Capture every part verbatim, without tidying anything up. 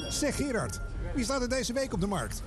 Zeg Gerard, wie staat er deze week op de markt?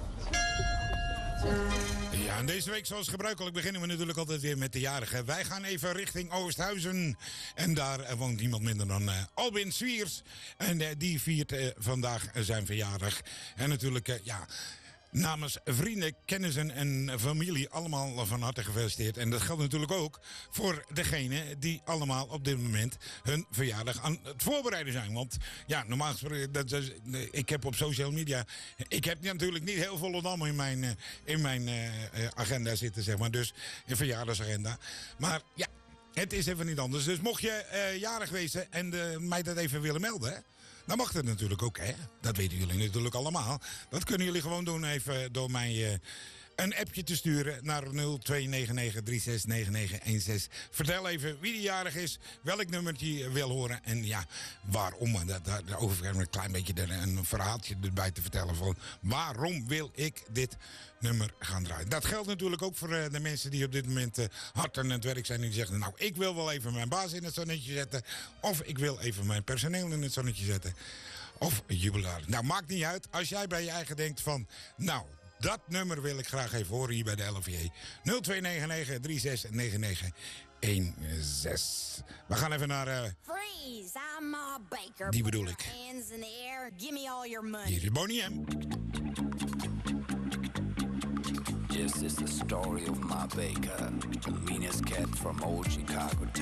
Ja, en deze week zoals gebruikelijk beginnen we natuurlijk altijd weer met de jarigen. Wij gaan even richting Oosthuizen. En daar woont niemand minder dan uh, Albin Swiers. En uh, die viert uh, vandaag zijn verjaardag. En natuurlijk, uh, ja... namens vrienden, kennissen en familie allemaal van harte gefeliciteerd. En dat geldt natuurlijk ook voor degenen die allemaal op dit moment hun verjaardag aan het voorbereiden zijn. Want ja, normaal gesproken, dat is, ik heb op social media, ik heb natuurlijk niet heel Volendam in mijn, in mijn uh, agenda zitten, zeg maar. Dus een verjaardagsagenda. Maar ja, het is even niet anders. Dus mocht je uh, jarig wezen en uh, mij dat even willen melden, hè? Dan mag dat natuurlijk ook, hè. Dat weten jullie natuurlijk allemaal. Dat kunnen jullie gewoon doen even door mij uh, een appje te sturen naar nul twee negen negen drie zes negen negen een zes. Vertel even wie die jarig is, welk nummertje je wil horen en ja, waarom. Daar, daar, daar hoef ik een klein beetje er, een verhaaltje erbij te vertellen van waarom wil ik dit nummer gaan draaien. Dat geldt natuurlijk ook voor uh, de mensen die op dit moment uh, hard aan het werk zijn en die zeggen, nou, ik wil wel even mijn baas in het zonnetje zetten of ik wil even mijn personeel in het zonnetje zetten of jubilaris. Nou, maakt niet uit. Als jij bij je eigen denkt van, nou, dat nummer wil ik graag even horen hier bij de L V J. nul twee negen negen drie zes negen negen een zes. We gaan even naar... Uh, Freeze, I'm Ma Baker. Die bedoel ik. Hands in the air, give me all your money. Hier is Bonnie M. This is the story of Ma Baker, the meanest cat from old Chicago town.